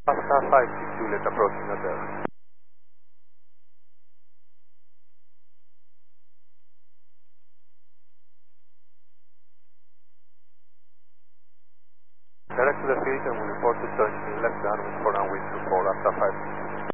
Pasta 5 Juliet approaching hotel. Direct to the field and will report to turn in left downwind for runway 24 after 5.